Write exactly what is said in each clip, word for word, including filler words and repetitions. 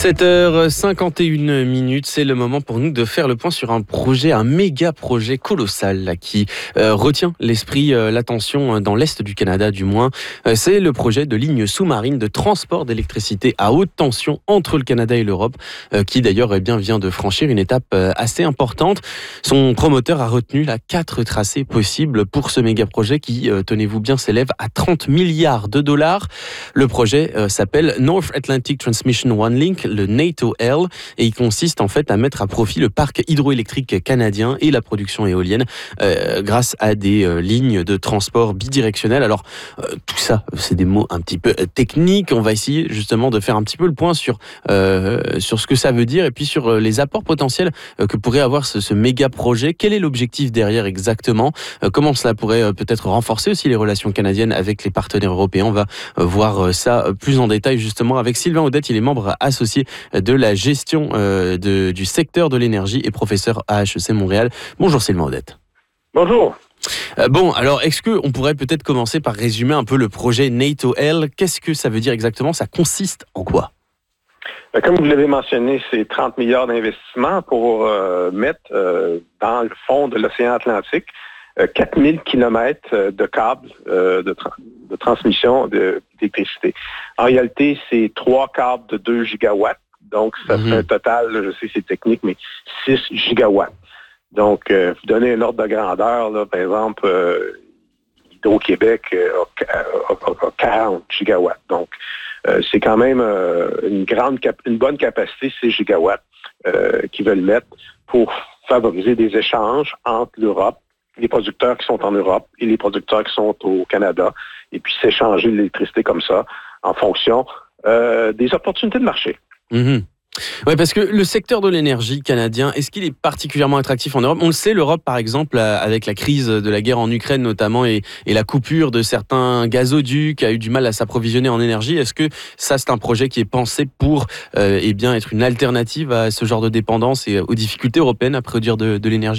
sept heures cinquante et une minutes, c'est le moment pour nous de faire le point sur un projet, un méga projet colossal là, qui euh, retient l'esprit, euh, l'attention dans l'Est du Canada du moins. Euh, c'est le projet de ligne sous-marine de transport d'électricité à haute tension entre le Canada et l'Europe, euh, qui d'ailleurs eh bien, vient de franchir une étape euh, assez importante. Son promoteur a retenu là, quatre tracés possibles pour ce méga projet qui, euh, tenez-vous bien, s'élève à trente milliards de dollars. Le projet euh, s'appelle North Atlantic Transmission One Link, le NATO-L, et il consiste en fait à mettre à profit le parc hydroélectrique canadien et la production éolienne euh, grâce à des euh, lignes de transport bidirectionnelles. Alors euh, tout ça, c'est des mots un petit peu techniques. On va essayer justement de faire un petit peu le point sur euh, sur ce que ça veut dire et puis sur euh, les apports potentiels euh, que pourrait avoir ce, ce méga projet. Quel est l'objectif derrière exactement ? euh, Comment cela pourrait euh, peut-être renforcer aussi les relations canadiennes avec les partenaires européens ? On va euh, voir ça plus en détail justement avec Sylvain Audette. Il est membre associé de la gestion euh, de, du secteur de l'énergie et professeur à H E C Montréal. Bonjour Sylvain Audette. Bonjour. Euh, bon, alors est-ce qu'on pourrait peut-être commencer par résumer un peu le projet NATO-L ? Qu'est-ce que ça veut dire exactement ? Ça consiste en quoi ? Comme vous l'avez mentionné, c'est trente milliards d'investissements pour euh, mettre euh, dans le fond de l'océan Atlantique euh, quatre mille kilomètres de câbles euh, de, tra- de transmission de, d'électricité. En réalité, c'est trois câbles de deux gigawatts. Donc, ça Mm-hmm. fait un total, je sais c'est technique, mais six gigawatts. Donc, euh, vous donnez un ordre de grandeur, là, par exemple, euh, Hydro-Québec euh, a, a, a, a quarante gigawatts. Donc, euh, c'est quand même euh, une grande, cap- une bonne capacité, six gigawatts, euh, qu'ils veulent mettre pour favoriser des échanges entre l'Europe, les producteurs qui sont en Europe et les producteurs qui sont au Canada, et puis s'échanger l'électricité comme ça en fonction euh, des opportunités de marché. Mmh. Oui, parce que le secteur de l'énergie canadien, est-ce qu'il est particulièrement attractif en Europe ? On le sait, l'Europe, par exemple, avec la crise de la guerre en Ukraine notamment et, et la coupure de certains gazoducs, a eu du mal à s'approvisionner en énergie. Est-ce que ça, c'est un projet qui est pensé pour euh, eh bien, être une alternative à ce genre de dépendance et aux difficultés européennes à produire de, de l'énergie ?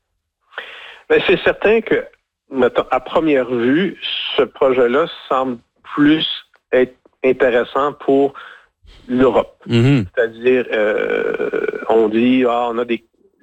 Bien, c'est certain que, mettons, à première vue, ce projet-là semble plus être intéressant pour l'Europe. Mmh. C'est-à-dire, euh, on dit, ah, on a des,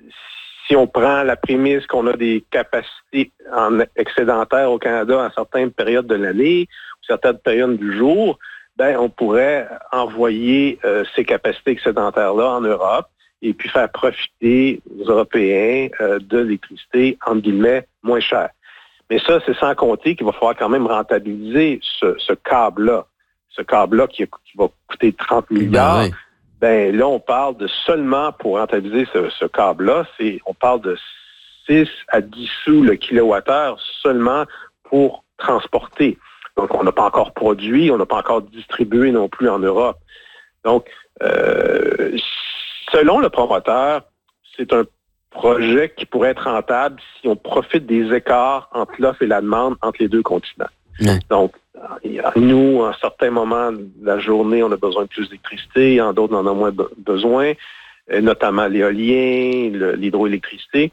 si on prend la prémisse qu'on a des capacités en excédentaires au Canada à certaines périodes de l'année, ou certaines périodes du jour, ben, on pourrait envoyer euh, ces capacités excédentaires-là en Europe et puis faire profiter les Européens euh, de l'électricité, entre guillemets, moins chère. Mais ça, c'est sans compter qu'il va falloir quand même rentabiliser ce, ce câble-là. Ce câble-là qui, qui va coûter trente milliards, ben, oui. ben là, on parle de seulement, pour rentabiliser ce, ce câble-là, c'est, on parle de six à dix sous le kilowattheure seulement pour transporter. Donc, on n'a pas encore produit, on n'a pas encore distribué non plus en Europe. Donc, euh, selon le promoteur, c'est un projet qui pourrait être rentable si on profite des écarts entre l'offre et la demande entre les deux continents. Ouais. Donc, nous, à un certain moment de la journée, on a besoin de plus d'électricité, en d'autres, on en a moins be- besoin, notamment l'éolien, le, l'hydroélectricité.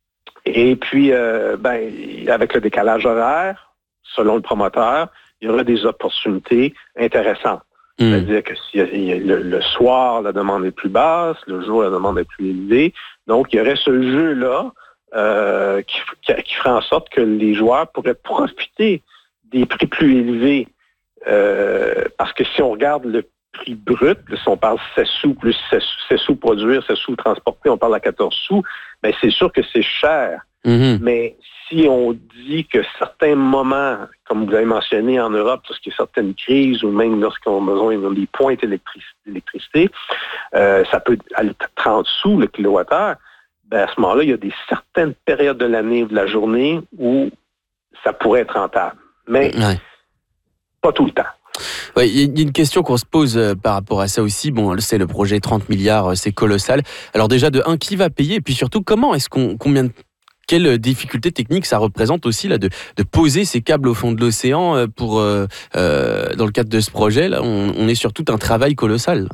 Et puis, euh, ben, avec le décalage horaire, selon le promoteur, il y aura des opportunités intéressantes. Mmh. C'est-à-dire que si le, le soir, la demande est plus basse, le jour, la demande est plus élevée. Donc, il y aurait ce jeu-là euh, qui, qui, qui ferait en sorte que les joueurs pourraient profiter des prix plus élevés. Euh, parce que si on regarde le prix brut, si on parle seize sous plus seize sous produire, seize sous transporter, on parle à quatorze sous, bien, c'est sûr que c'est cher. Mm-hmm. Mais si on dit que certains moments, comme vous avez mentionné en Europe, lorsqu'il y a certaines crises ou même lorsqu'ils ont besoin des pointes d'électricité, euh, ça peut aller à trente sous le kilowattheure, ben à ce moment-là, il y a des certaines périodes de l'année ou de la journée où ça pourrait être rentable. Mais ouais. Pas tout le temps. Oui, il y a une question qu'on se pose euh, par rapport à ça aussi. Bon, c'est le projet trente milliards, euh, c'est colossal. Alors déjà, de un, qui va payer ? Et puis surtout, comment est-ce qu'on, combien de, quelles difficultés techniques ça représente aussi là, de, de poser ces câbles au fond de l'océan pour, euh, euh, dans le cadre de ce projet là, on, on est sur tout un travail colossal.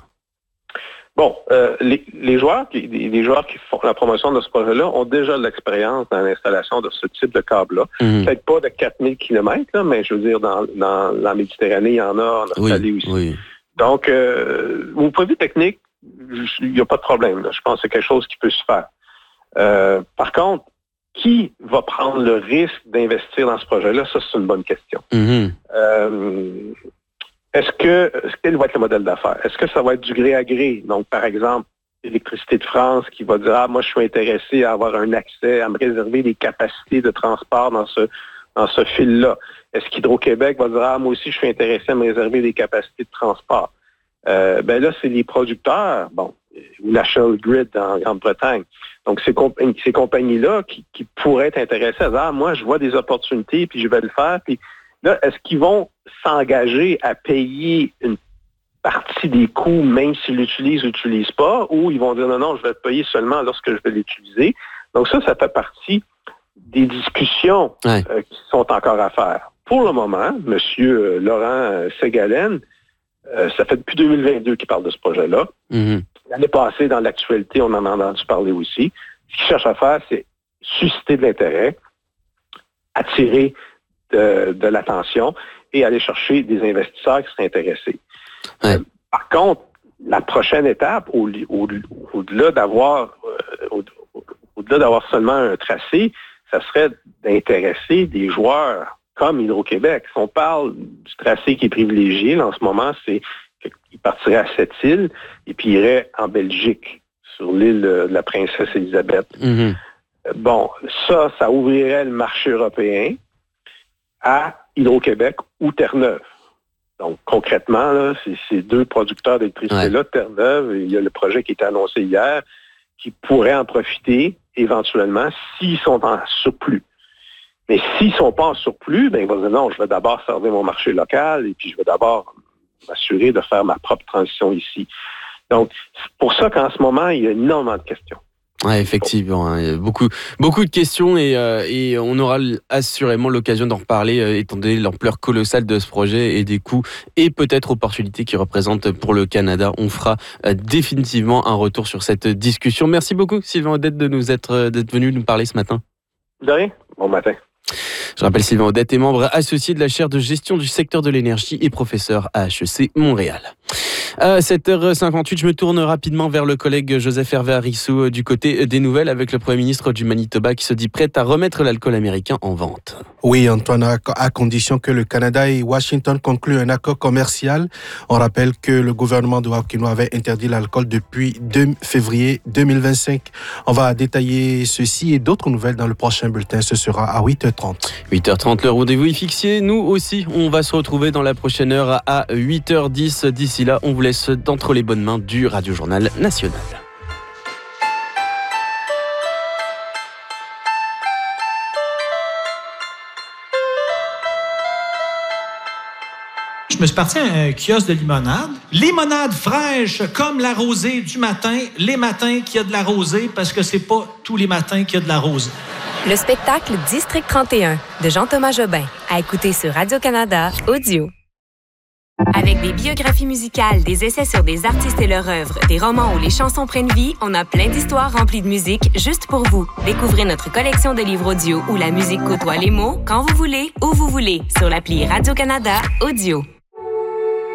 Bon, euh, les, les joueurs qui les joueurs qui font la promotion de ce projet-là ont déjà de l'expérience dans l'installation de ce type de câble-là. Mmh. Peut-être pas de quatre mille kilomètres, là, mais je veux dire, dans, dans la Méditerranée, il y en a, on a installé oui, aussi. Oui. Donc, euh, au point de vue technique, il n'y a pas de problème. Là. Je pense que c'est quelque chose qui peut se faire. Euh, par contre, qui va prendre le risque d'investir dans ce projet-là? Ça, c'est une bonne question. Mm-hmm. Euh, est-ce que, quel va être le modèle d'affaires? Est-ce que ça va être du gré à gré? Donc, par exemple, Électricité de France qui va dire « Ah, moi, je suis intéressé à avoir un accès, à me réserver des capacités de transport dans ce, dans ce fil-là. » Est-ce qu'Hydro-Québec va dire « Ah, moi aussi, je suis intéressé à me réserver des capacités de transport. Euh, » Ben là, c'est les producteurs, bon, ou la Shell Grid en Grande-Bretagne. Donc, ces, comp- ces compagnies-là qui, qui pourraient être intéressées à dire « Ah, moi, je vois des opportunités, puis je vais le faire. » Puis là, est-ce qu'ils vont s'engager à payer une partie des coûts, même s'ils l'utilisent ou l'utilisent pas, ou ils vont dire non, non, je vais te payer seulement lorsque je vais l'utiliser. Donc ça, ça fait partie des discussions ouais. euh, qui sont encore à faire. Pour le moment, M. Euh, Laurent Ségalen, euh, ça fait depuis deux mille vingt-deux qu'il parle de ce projet-là. Mm-hmm. L'année passée, dans l'actualité, on en a entendu parler aussi. Ce qu'il cherche à faire, c'est susciter de l'intérêt, attirer de, de l'attention et aller chercher des investisseurs qui seraient intéressés. Ouais. Euh, par contre, la prochaine étape, au, au, au-delà d'avoir euh, au, au-delà d'avoir seulement un tracé, ça serait d'intéresser des joueurs comme Hydro-Québec. Si on parle du tracé qui est privilégié là, en ce moment, c'est qu'il partirait à Sept-Îles et puis irait en Belgique, sur l'île de la Princesse Élisabeth. Mm-hmm. Bon, ça, ça ouvrirait le marché européen à Hydro-Québec ou Terre-Neuve. Donc, concrètement, là, c'est ces deux producteurs d'électricité-là, ouais. Terre-Neuve, il y a le projet qui a été annoncé hier, qui pourrait en profiter éventuellement s'ils sont en surplus. Mais s'ils ne sont pas en surplus, ben, ils vont dire non, je vais d'abord servir mon marché local et puis je vais d'abord m'assurer de faire ma propre transition ici. Donc, c'est pour ça qu'en ce moment, il y a énormément de questions. Ouais, effectivement, hein, il y a beaucoup, beaucoup de questions et, euh, et on aura assurément l'occasion d'en reparler euh, étant donné l'ampleur colossale de ce projet et des coûts et peut-être opportunités qu'il représente pour le Canada. On fera euh, définitivement un retour sur cette discussion. Merci beaucoup Sylvain Audette de nous être, d'être venu nous parler ce matin. De rien, bon matin. Je rappelle Sylvain Audette est membre associé de la chaire de gestion du secteur de l'énergie et professeur à H E C Montréal. À sept heures cinquante-huit, je me tourne rapidement vers le collègue Joseph Hervé Arissou du côté des nouvelles avec le Premier ministre du Manitoba qui se dit prêt à remettre l'alcool américain en vente. Oui, Antoine, à condition que le Canada et Washington concluent un accord commercial. On rappelle que le gouvernement de Haut-Quinois avait interdit l'alcool depuis deux février deux mille vingt-cinq. On va détailler ceci et d'autres nouvelles dans le prochain bulletin. Ce sera à huit heures trente. huit heures trente, le rendez-vous est fixé. Nous aussi, on va se retrouver dans la prochaine heure à huit heures dix. D'ici là, on vous laisse d'entre les bonnes mains du Radio Journal National. Je me suis parti à un kiosque de limonade. Limonade fraîche comme la rosée du matin. Les matins qu'il y a de la rosée parce que c'est pas tous les matins qu'il y a de la rosée. Le spectacle District trente et un de Jean-Thomas Jobin à écouter sur Radio-Canada Audio. Avec des biographies musicales, des essais sur des artistes et leur œuvre, des romans où les chansons prennent vie, on a plein d'histoires remplies de musique juste pour vous. Découvrez notre collection de livres audio où la musique côtoie les mots quand vous voulez, où vous voulez, sur l'appli Radio-Canada Audio.